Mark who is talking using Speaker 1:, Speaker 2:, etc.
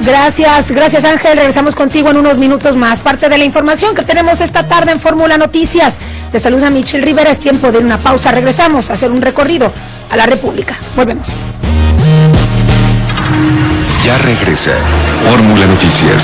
Speaker 1: Gracias Ángel, regresamos contigo en unos minutos más. Parte de la información que tenemos esta tarde en Fórmula Noticias. Te saluda Michelle Rivera, es tiempo de una pausa, regresamos a hacer un recorrido a la República. Volvemos.
Speaker 2: Ya regresa Fórmula Noticias.